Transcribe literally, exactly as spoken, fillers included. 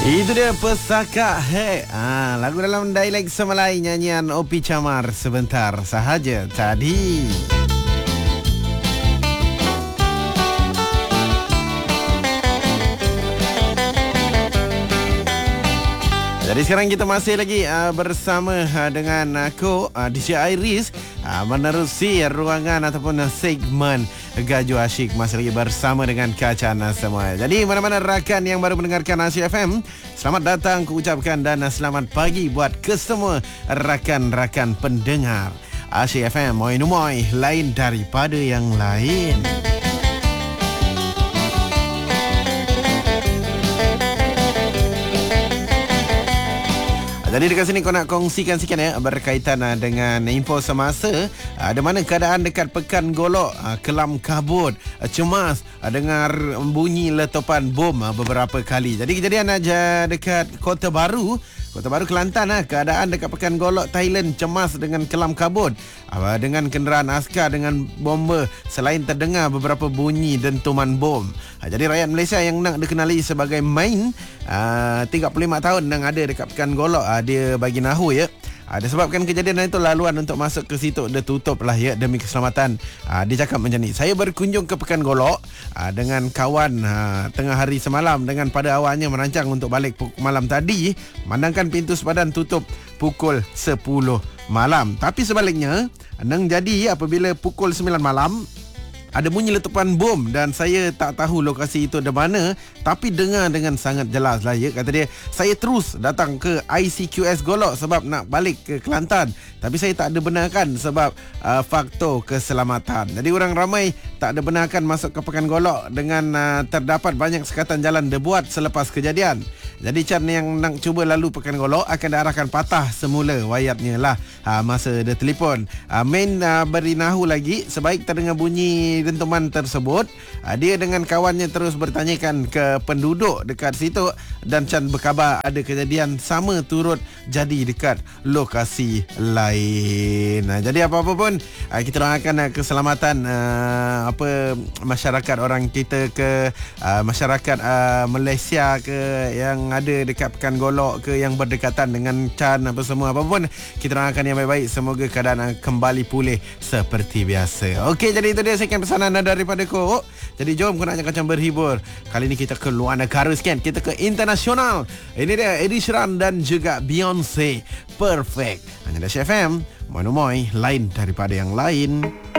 Itu dia Pesaka He. Ah, lagu dalam dialek Semalai nyanyian Opi Camar sebentar sahaja tadi. Jadi sekarang kita masih lagi uh, bersama uh, dengan aku uh, D J Iris uh, menerusi ruangan ataupun uh, segmen Gaju Asyik, masih lagi bersama dengan Kacana semua. Jadi mana-mana rakan yang baru mendengarkan Asyik F M, selamat datang kuucapkan dan uh, selamat pagi buat kesemua rakan-rakan pendengar Asyik F M. Moi numoi lain daripada yang lain. Jadi dekat sini kau nak kongsikan sikit ya berkaitan uh, dengan info semasa uh, di mana keadaan dekat Pekan Golok, uh, kelam kabut, uh, cemas, uh, dengar bunyi letupan bom uh, beberapa kali. Jadi kejadian aja dekat Kota Baru, Kota Baru Kelantan lah. Keadaan dekat Pekan Golok Thailand cemas dengan kelam kabut, uh, dengan kenderaan askar dengan bomba, selain terdengar beberapa bunyi dentuman bom. Uh, jadi rakyat Malaysia yang nak dikenali sebagai Main, uh, tiga puluh lima tahun yang ada dekat Pekan Golok, uh, dia bagi nahu ya. Uh, disebabkan kejadian itu laluan untuk masuk ke situ dia tutup lah ya demi keselamatan. Uh, dia cakap macam ni, saya berkunjung ke Pekan Golok uh, dengan kawan uh, tengah hari semalam, dengan pada awalnya merancang untuk balik pukul malam tadi, mandangkan pintu sepadan tutup pukul sepuluh malam. Tapi sebaliknya nang jadi apabila pukul sembilan malam ada bunyi letupan bom dan saya tak tahu lokasi itu di mana, tapi dengar dengan sangat jelas lah ya. Kata dia, saya terus datang ke I C Q S Golok sebab nak balik ke Kelantan, tapi saya tak ada benarkan sebab uh, faktor keselamatan. Jadi orang ramai tak ada benarkan masuk ke Pekan Golok dengan uh, terdapat banyak sekatan jalan dibuat selepas kejadian. Jadi Chan yang nak cuba lalu Pekan Golok akan diarahkan patah semula wayatnya lah uh, masa dia telefon. Uh, Main uh, berinahu lagi sebaik terdengar bunyi dentuman tersebut, dia dengan kawannya terus bertanyakan ke penduduk dekat situ dan Chan berkhabar ada kejadian sama turut jadi dekat lokasi lain. Jadi apa-apa pun kita doakan keselamatan uh, apa masyarakat orang kita ke uh, masyarakat uh, Malaysia ke yang ada dekat Pekan Golok ke yang berdekatan dengan Chan apa semua, apa pun kita doakan yang baik-baik, semoga keadaan kembali pulih seperti biasa. Okey, jadi itu dia sekian pesan anda daripada ko. Jadi jom kau nak macam berhibur. Kali ni kita ke luar negara sekian, kita ke internasional. Ini dia Ed Sheeran dan juga Beyonce, Perfect. Hanya di F M, moi moi lain daripada yang lain.